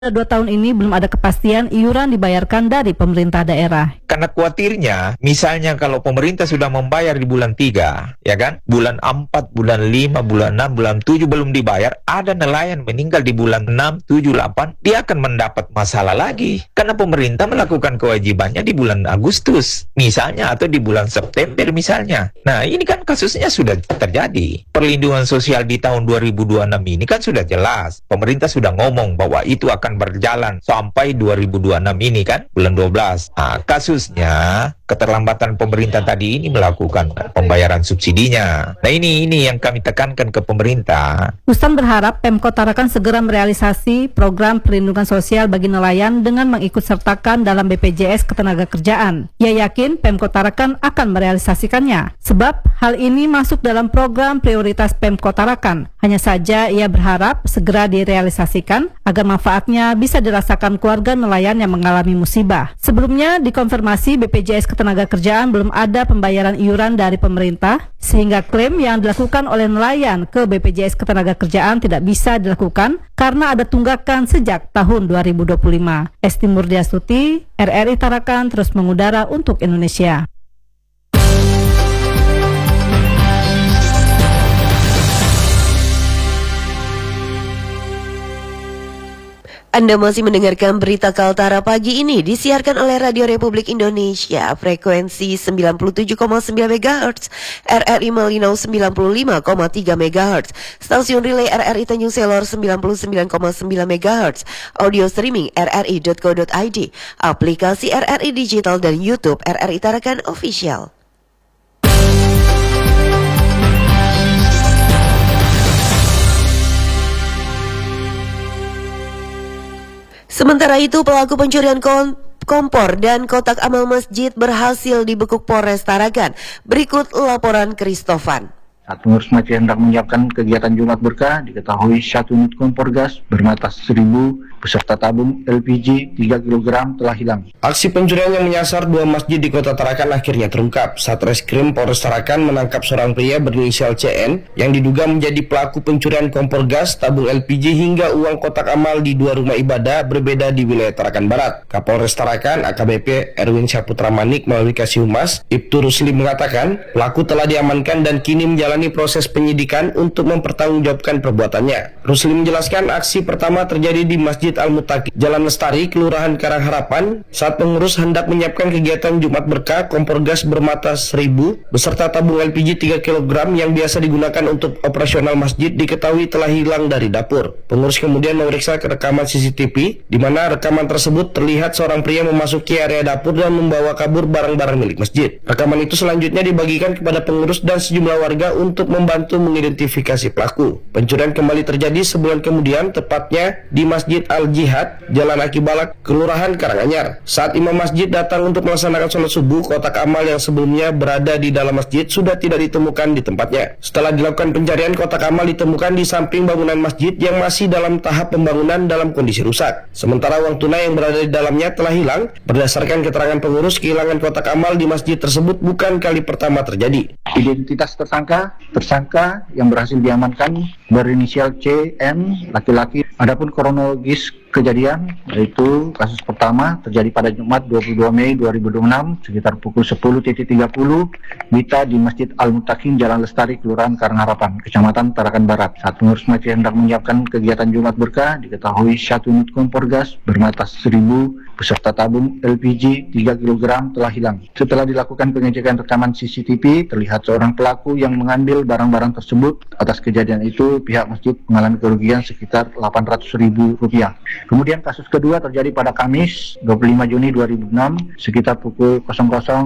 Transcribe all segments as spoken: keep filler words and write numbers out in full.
Dua tahun ini belum ada kepastian iuran dibayarkan dari pemerintah daerah. Karena khawatirnya, misalnya kalau pemerintah sudah membayar di bulan tiga, ya kan? Bulan empat, bulan lima, bulan enam, bulan tujuh belum dibayar, ada nelayan meninggal di bulan enam, tujuh, delapan, dia akan mendapat masalah lagi. Karena pemerintah melakukan kewajibannya di bulan Agustus, misalnya, atau di bulan September misalnya. Nah, ini kan kasusnya sudah terjadi. Perlindungan sosial di tahun dua ribu dua puluh enam ini kan sudah jelas. Pemerintah sudah ngomong bahwa itu akan berjalan sampai dua ribu dua puluh enam ini kan, bulan dua belas. Nah, kasusnya keterlambatan pemerintah tadi ini melakukan pembayaran subsidinya. Nah, ini ini yang kami tekankan ke pemerintah. Rustan berharap Pemkot Tarakan segera merealisasi program perlindungan sosial bagi nelayan dengan mengikutsertakan dalam B P J S Ketenagakerjaan. Ia yakin Pemkot Tarakan akan merealisasikannya, sebab hal ini masuk dalam program prioritas Pemkot Tarakan. Hanya saja ia berharap segera direalisasikan agar manfaatnya bisa dirasakan keluarga nelayan yang mengalami musibah. Sebelumnya dikonfirmasi B P J S Ketenagakerjaan belum ada pembayaran iuran dari pemerintah, sehingga klaim yang dilakukan oleh nelayan ke B P J S Ketenagakerjaan tidak bisa dilakukan karena ada tunggakan sejak tahun dua ribu dua puluh lima. Esti Murdiastuti, R R I Tarakan terus mengudara untuk Indonesia. Anda masih mendengarkan berita Kaltara pagi ini disiarkan oleh Radio Republik Indonesia, frekuensi sembilan puluh tujuh koma sembilan megahertz, R R I Malinau sembilan puluh lima koma tiga megahertz, stasiun relay R R I Tanjung Selor sembilan puluh sembilan koma sembilan megahertz, audio streaming r r i dot co dot i d, aplikasi R R I Digital dan YouTube R R I Tarakan Official. Sementara itu, pelaku pencurian kon kompor dan kotak amal masjid berhasil dibekuk Polres Tarakan. Berikut laporan Kristofan. Saat pengurus masjid hendak menyiapkan kegiatan Jumat Berkah, diketahui satu unit kompor gas bermata seribu beserta tabung L P G tiga kilogram telah hilang. Aksi pencurian yang menyasar dua masjid di kota Tarakan akhirnya terungkap. Satreskrim Polres Tarakan menangkap seorang pria berinisial C N yang diduga menjadi pelaku pencurian kompor gas, tabung L P G hingga uang kotak amal di dua rumah ibadah berbeda di wilayah Tarakan Barat. Kapolres Tarakan A K B P Erwin Syaputra Manik melalui Kasih Humas Ibtu Rusli mengatakan pelaku telah diamankan dan kini menjalani proses penyidikan untuk mempertanggungjawabkan perbuatannya. Rusli menjelaskan aksi pertama terjadi di Masjid Al-Mutaqin, Jalan Lestari, Kelurahan Karangharapan, saat pengurus hendak menyiapkan kegiatan Jumat Berkah. Kompor gas bermata seribu beserta tabung L P G tiga kilogram yang biasa digunakan untuk operasional masjid diketahui telah hilang dari dapur. Pengurus kemudian memeriksa ke rekaman C C T V, di mana rekaman tersebut terlihat seorang pria memasuki area dapur dan membawa kabur barang-barang milik masjid. Rekaman itu selanjutnya dibagikan kepada pengurus dan sejumlah warga untuk membantu mengidentifikasi pelaku. Pencurian kembali terjadi sebulan kemudian, tepatnya di Masjid Al-Jihad, Jalan Aki Balak, Kelurahan Karanganyar. Saat imam masjid datang untuk melaksanakan sholat subuh, kotak amal yang sebelumnya berada di dalam masjid sudah tidak ditemukan di tempatnya. Setelah dilakukan pencarian, kotak amal ditemukan di samping bangunan masjid yang masih dalam tahap pembangunan dalam kondisi rusak. Sementara uang tunai yang berada di dalamnya telah hilang. Berdasarkan keterangan pengurus, kehilangan kotak amal di masjid tersebut bukan kali pertama terjadi. Identitas tersangka, tersangka yang berhasil diamankan berinisial C N, laki-laki. Adapun kronologis kejadian, yaitu kasus pertama terjadi pada Jumat dua puluh dua Mei dua ribu dua puluh enam sekitar pukul sepuluh tiga puluh Wita di Masjid Al-Mutaqin, Jalan Lestari, Kelurahan Karangharapan, Kecamatan Tarakan Barat. Saat pengurus masjid hendak menyiapkan kegiatan Jumat Berkah, diketahui satu unit kompor gas bermata seribu beserta tabung L P G tiga kilogram telah hilang. Setelah dilakukan pengecekan rekaman C C T V, terlihat seorang pelaku yang mengambil barang-barang tersebut. Atas kejadian itu, pihak masjid mengalami kerugian sekitar delapan ratus ribu rupiah. Kemudian kasus kedua terjadi pada Kamis dua puluh lima Juni dua ribu enam sekitar pukul nol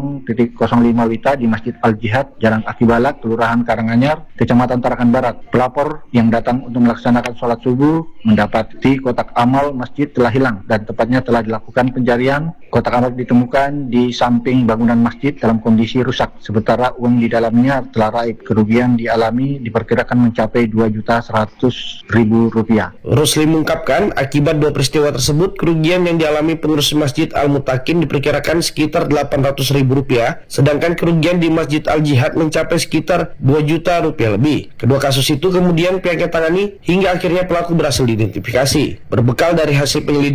nol lima Wita di Masjid Al-Jihad, Jalan Aki Balak, Kelurahan Karanganyar, Kecamatan Tarakan Barat. Pelapor yang datang untuk melaksanakan sholat subuh mendapati kotak amal masjid telah hilang dan tepatnya telah dilakukan pencarian. Kotak amal ditemukan di samping bangunan masjid dalam kondisi rusak, sementara uang di dalamnya telah raib. Kerugian dialami diperkirakan mencapai dua juta seratus ribu rupiah. Rusli mengungkapkan akibat kedua peristiwa tersebut, kerugian yang dialami pengurus Masjid Al-Mutakin diperkirakan sekitar delapan ratus ribu rupiah, sedangkan kerugian di Masjid Al-Jihad mencapai sekitar dua juta rupiah lebih. Kedua kasus itu kemudian pihaknya tangani hingga akhirnya pelaku berhasil diidentifikasi. Berbekal dari hasil penyelidikan